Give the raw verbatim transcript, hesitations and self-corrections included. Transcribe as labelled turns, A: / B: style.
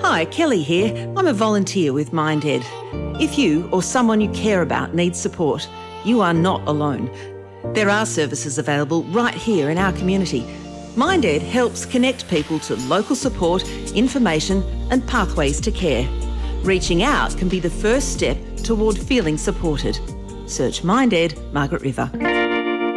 A: Hi, Kelly here. I'm a volunteer with MindEd. If you or someone you care about needs support, you are not alone. There are services available right here in our community. MindEd helps connect people to local support, information and pathways to care. Reaching out can be the first step toward feeling supported. Search MindEd, Margaret River.